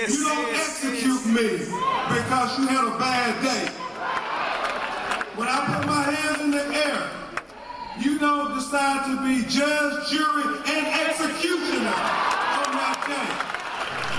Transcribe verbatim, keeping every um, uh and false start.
Yes, you don't yes, execute yes. me because you had a bad day. When I put my hands in the air, you don't decide to be judge, jury,